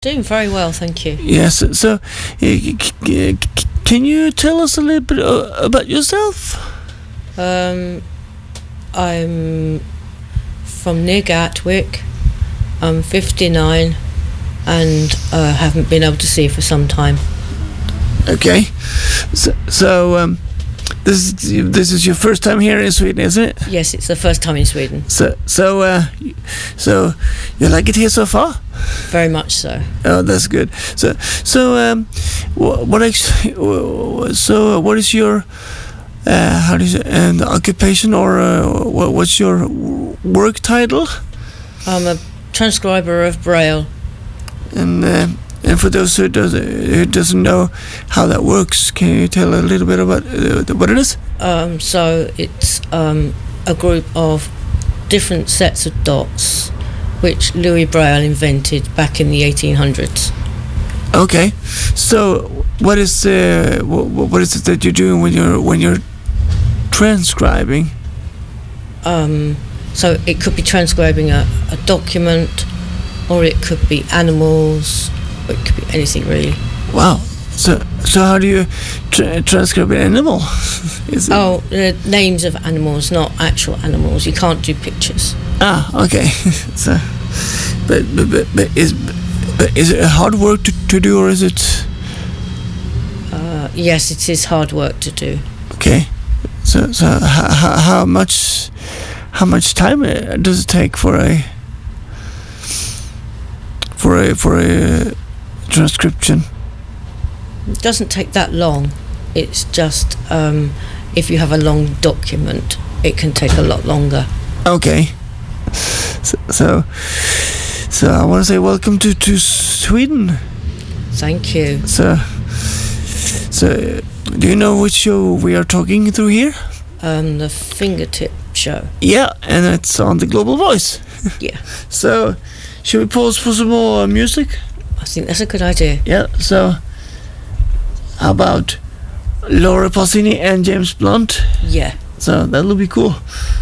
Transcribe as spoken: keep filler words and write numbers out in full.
Doing very well, thank you. Yes. So, uh, c- c- can you tell us a little bit uh, about yourself? Um, I'm from near Gatwick. I'm fifty-nine and uh, haven't been able to see for some time. Okay. So, so um, this this is your first time here in Sweden, isn't it? Yes, it's the first time in Sweden. So, so, uh, so you like it here so far? Very much so. Oh, that's good. So, so, um, what, what actually, so, what is your, uh, how do you say, and occupation, or uh, what, what's your work title? I'm a transcriber of Braille. And uh, and for those who does who doesn't know how that works, can you tell a little bit about uh, what it is? Um, so it's um, a group of different sets of dots, which Louis Braille invented back in the eighteen hundreds. Okay, so what is uh, what, what is it that you're doing when you're when you're transcribing? Um, so it could be transcribing a, a document, or it could be animals, or it could be anything really. Wow. So so how do you tra- transcribe an animal? Is it? Oh, the names of animals, not actual animals. You can't do pictures. Ah, okay. So, but but but, but is but is it hard work to, to do, or is it? Uh, yes, it is hard work to do. Okay. So so how, how, how much how much time uh, does it take for a for a for a transcription? It doesn't take that long. It's just um, if you have a long document, it can take a lot longer. Okay. So so, so I want to say welcome to, to Sweden. Thank you. So so do you know which show we are talking through here? Um, the Fingertip Show. Yeah, and it's on the Global Voice. Yeah, So should we pause for some more music? I think that's a good idea. Yeah, so how about Laura Pausini and James Blunt? Yeah. So that'll be cool.